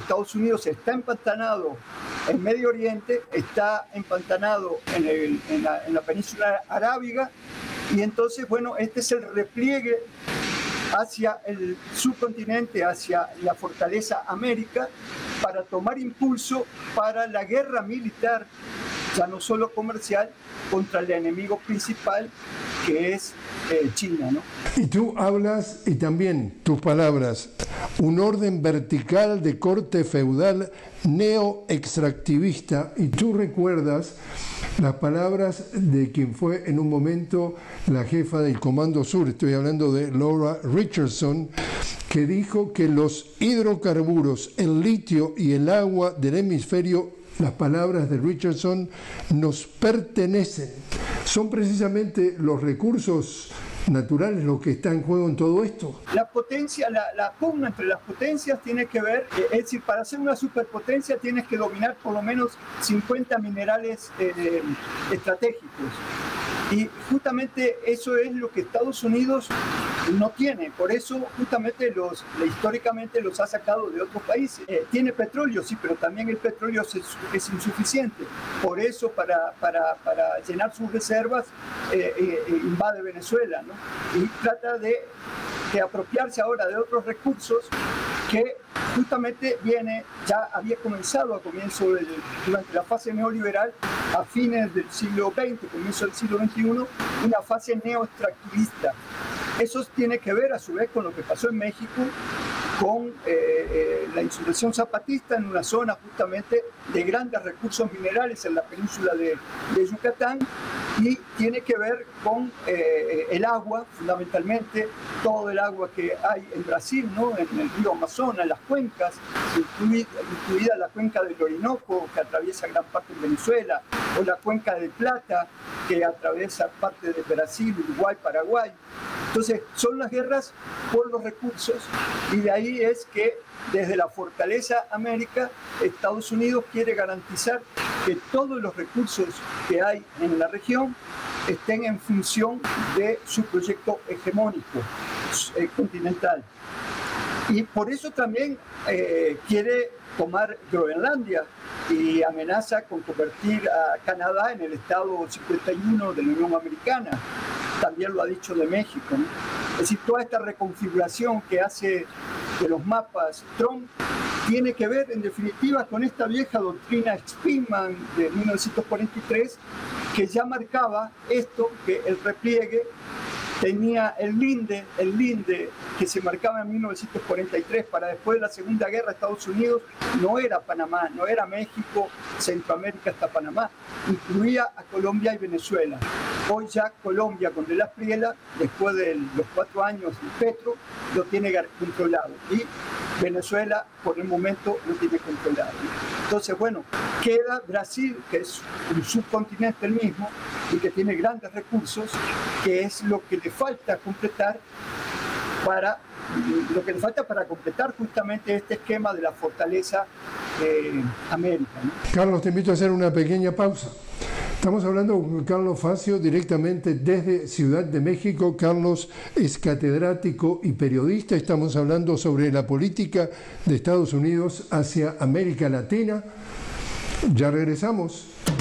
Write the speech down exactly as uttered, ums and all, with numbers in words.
Estados Unidos está empantanado en Medio Oriente, está empantanado en, el, en, la, en la península arábiga, y entonces, bueno, este es el repliegue hacia el subcontinente, hacia la fortaleza América, para tomar impulso para la guerra militar, ya no solo comercial, contra el enemigo principal, que es eh, China, ¿no? Y tú hablas, y también tus palabras, un orden vertical de corte feudal neo-extractivista, y tú recuerdas las palabras de quien fue en un momento la jefa del Comando Sur, estoy hablando de Laura Richardson, que dijo que los hidrocarburos, el litio y el agua del hemisferio, las palabras de Richardson, nos pertenecen. Son precisamente los recursos naturales lo que está en juego en todo esto. La potencia, la, la pugna entre las potencias tiene que ver, eh, es decir, para ser una superpotencia tienes que dominar por lo menos cincuenta minerales eh, estratégicos. Y justamente eso es lo que Estados Unidos no tiene, por eso justamente los, históricamente los ha sacado de otros países. Eh, tiene petróleo, sí, pero también el petróleo es, es insuficiente. Por eso para, para, para llenar sus reservas eh, eh, invade Venezuela, ¿no? Y trata de, de apropiarse ahora de otros recursos que justamente viene, ya había comenzado a comienzo del, durante la fase neoliberal, a fines del siglo veinte, comienzo del siglo veintiuno, una fase neoextractivista. Eso tiene que ver a su vez con lo que pasó en México, con eh, eh, la insurrección zapatista en una zona justamente de grandes recursos minerales en la península de, de Yucatán, y tiene que ver con eh, el agua, fundamentalmente, todo el agua que hay en Brasil, ¿no? En el río Amazonas, las cuencas, incluida, incluida la cuenca del Orinoco, que atraviesa gran parte de Venezuela, o la cuenca del Plata, que atraviesa parte de Brasil, Uruguay, Paraguay. Entonces, son las guerras por los recursos, y de ahí es que desde la fortaleza América, Estados Unidos quiere garantizar que todos los recursos que hay en la región estén en función de su proyecto hegemónico eh, continental. Y por eso también eh, quiere tomar Groenlandia y amenaza con convertir a Canadá en el estado cincuenta y uno de la Unión Americana. También lo ha dicho de México, ¿no? Es decir, toda esta reconfiguración que hace de los mapas Trump tiene que ver, en definitiva, con esta vieja doctrina Spinman de mil novecientos cuarenta y tres, que ya marcaba esto, que el repliegue tenía el linde, el linde que se marcaba en mil novecientos cuarenta y tres para después de la Segunda Guerra. Estados Unidos no era Panamá, no era México, Centroamérica hasta Panamá, incluía a Colombia y Venezuela. Hoy ya Colombia con De la Priela, después de los cuatro años de Petro, lo tiene controlado, y Venezuela por el momento lo tiene controlado. Entonces, bueno, queda Brasil, que es un subcontinente el mismo y que tiene grandes recursos, que es lo que le falta completar para lo que le falta para completar justamente este esquema de la fortaleza eh, América, ¿no? Carlos, te invito a hacer una pequeña pausa. Estamos hablando con Carlos Facio directamente desde Ciudad de México. Carlos es catedrático y periodista. Estamos hablando sobre la política de Estados Unidos hacia América Latina. Ya regresamos.